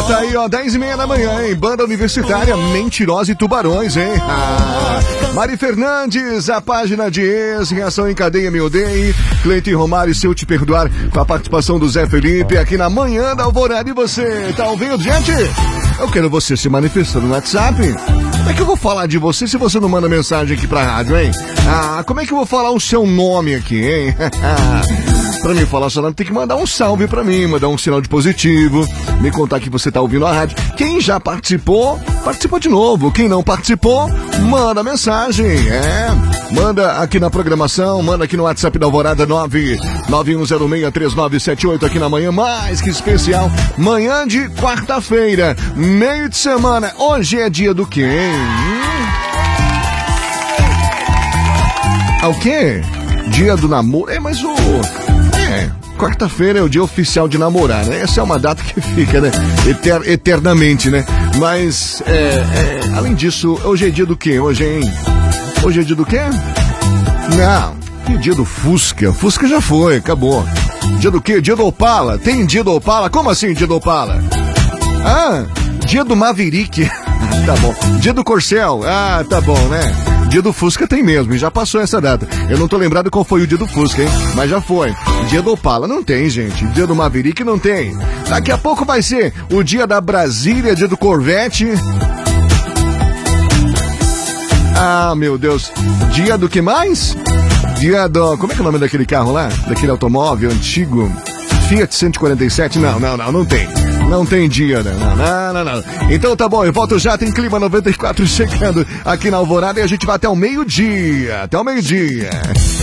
tá aí, ó, 10h30 da manhã, hein? Banda Universitária, Mentirosa e Tubarões, hein? Mari Fernandes, a página de ex, Reação em Cadeia Me Odeie, Cleiton Romário, Se Eu Te Perdoar, com a participação do Zé Felipe, aqui na manhã da Alvorada. E você, tá ouvindo, gente? Eu quero você se manifestando no WhatsApp. Como é que eu vou falar de você se você não manda mensagem aqui pra rádio, hein? Como é que eu vou falar o seu nome aqui, hein? Pra mim falar seu nome, tem que mandar um salve pra mim, mandar um sinal de positivo, me contar que você tá ouvindo a rádio. Quem já participou, participa de novo. Quem não participou, manda mensagem. Manda aqui na programação, manda aqui no WhatsApp da Alvorada 991063978 aqui na manhã mais que especial. Manhã de quarta-feira, meio de semana. Hoje é dia do quê, hein? O quê? Dia do namoro? Mas quarta-feira é o dia oficial de namorar, né? Essa é uma data que fica, né? Eternamente, né? Mas, além disso, hoje é dia do quê? Hoje é dia do quê? Não, é dia do Fusca. Fusca já foi, acabou. Dia do quê? Dia do Opala. Tem dia do Opala? Como assim dia do Opala? Dia do Maverick. Tá bom. Dia do Corcel. Tá bom, né? Dia do Fusca tem mesmo, e já passou essa data. Eu não tô lembrado qual foi o dia do Fusca, hein? Mas já foi. Dia do Opala não tem, gente. Dia do Maverick não tem. Daqui a pouco vai ser o dia da Brasília, dia do Corvette. Meu Deus. Dia do que mais? Dia do... Como é que é o nome daquele carro lá? Daquele automóvel antigo? Fiat 147? Não tem. Não tem dia, não. Então tá bom, eu volto já, tem Clima 94 chegando aqui na Alvorada e a gente vai até o meio-dia. Até o meio-dia.